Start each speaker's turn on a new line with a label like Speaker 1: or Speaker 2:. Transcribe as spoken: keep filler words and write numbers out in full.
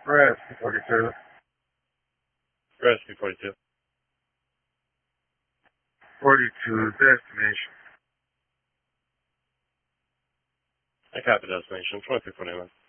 Speaker 1: Rescue forty-two.
Speaker 2: Rescue forty-two.
Speaker 1: forty-two, destination.
Speaker 2: I copy destination, twenty-three forty-one.